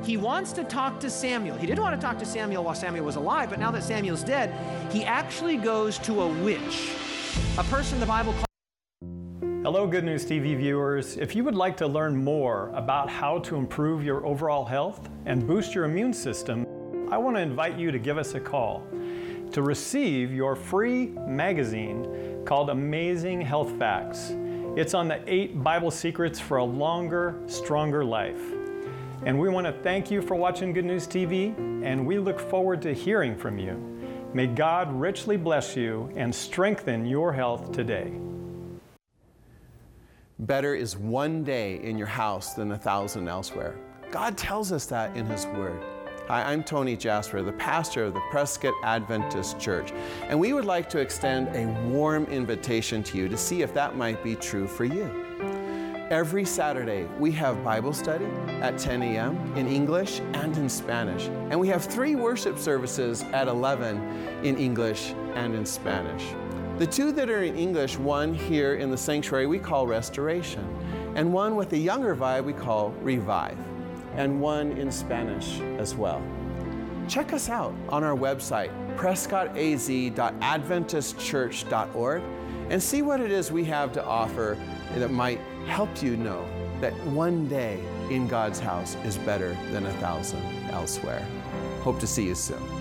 He wants to talk to Samuel. He didn't want to talk to Samuel while Samuel was alive, but now that Samuel's dead, he actually goes to a witch, a person the Bible calls. Hello, Good News TV viewers. If you would like to learn more about how to improve your overall health and boost your immune system, I want to invite you to give us a call to receive your free magazine called Amazing Health Facts. It's on the 8 Bible secrets for a longer, stronger life. And we want to thank you for watching Good News TV, and we look forward to hearing from you. May God richly bless you and strengthen your health today. Better is one day in your house than 1,000 elsewhere. God tells us that in His Word. Hi, I'm Tony Jasper, the pastor of the Prescott Adventist Church, and we would like to extend a warm invitation to you to see if that might be true for you. Every Saturday, we have Bible study at 10 a.m. in English and in Spanish, and we have 3 worship services at 11 in English and in Spanish. The 2 that are in English, one here in the sanctuary we call Restoration, and one with a younger vibe we call Revive, and one in Spanish as well. Check us out on our website, prescottaz.adventistchurch.org, and see what it is we have to offer that might help you know that one day in God's house is better than 1,000 elsewhere. Hope to see you soon.